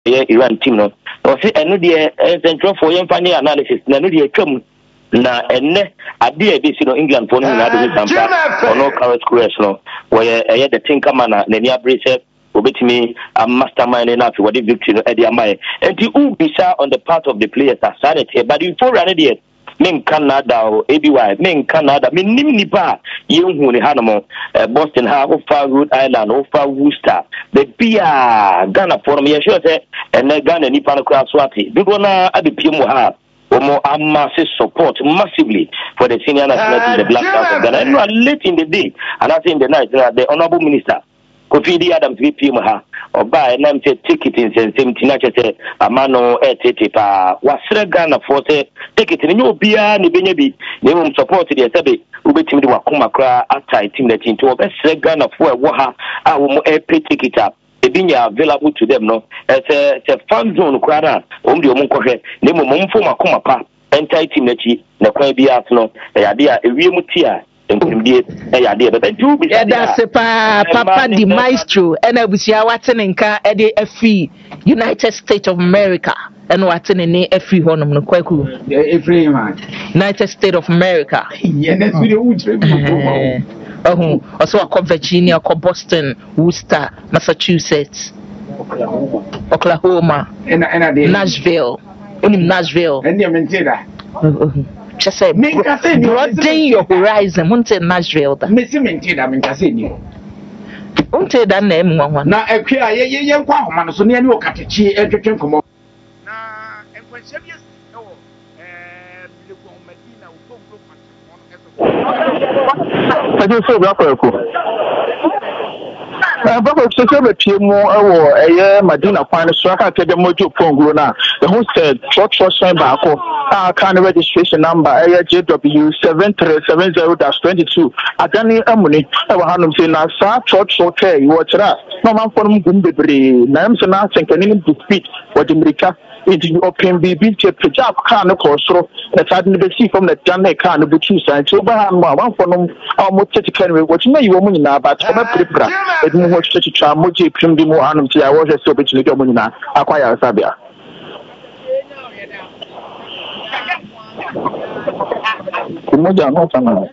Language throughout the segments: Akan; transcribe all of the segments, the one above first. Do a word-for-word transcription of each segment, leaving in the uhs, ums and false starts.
Iran team no. O say eno de central for yen fani analysis na no de atwam na enne ade e be si no England for no na do sampa ono Carrot Squares no where eh the tinker man na ni abrese obetimi a mastermind na fi what victory no e de amaye enti u bisa on the part of the players aside here but you for run there men Canada or A B Y men Canada men nim nipa yenhu ni hanamo Boston ha ofa Rhode Island ofa Worcester the bia Ghana for me sure say and Ghana nipa no kra swati do na abepiem ha omo amassive support massively for the senior national team the Black Stars of Ghana and late in the day and I think the night the honorable minister Kofi Adams V P M ha oba na mte ticket in seventy na chete amano etete pa wasre Ghana for say ticket ni obia ni benya bi ni mum support the sebe ubetimi de wakoma kra atai team na team to obesre Ghana for wo ha a wo mo e pay ticket up ebinya available to them no it's a it's a fan zone kra na om de om nkwohwe ni mum mfo makoma pa enter team na chi na kwan bi at no e ade a ewie mu ti a yeah, that's a pa, Papa the Maestro, and I was here watching in car at the free United States of America, and watching in a free honor, no kwaku. Every man, United States of America. Yeah, that's really oh, also a Virginia, Boston, Worcester, Massachusetts, Oklahoma, Oklahoma, and Nashville, in Nashville, and you maintain that. Just say, broaden your horizon. Won't it Nashville? Miss Minted, I mean, I say you. Won't it that name one? Now, a queer young woman, so near no catchy, and you can come on. Now, and when Saviors, no, I do so rapper. Baba Sese P M O eh Madina Kwan so aka ke dem mojo pongro na the who said trot trot sign back ah can registration number eh J W seven three seven zero dash twenty-two adani amuni e wa hanum say na sa trot trot eh wo tira no man for mum bebre na am se na senkani ni speed what America into open B B to pejap car no kosoro na sad ni be see from the janne car no butu sign so ba han ma wan for no almost thirty can we what na you mu nyina ba to ba prepra e mu ho thirty twa moje prim bi mu anum ti a wo hwe so be chini do mu nyina akwaya sabia moja no sana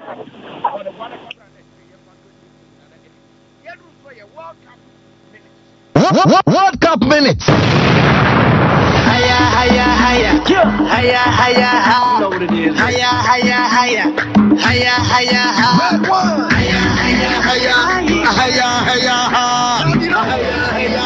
World Cup minutes. Higher, higher, higher. Higher, higher, higher. Know what it is. Higher, higher, higher. Higher, higher, higher. Higher, higher, higher. Higher, higher, higher.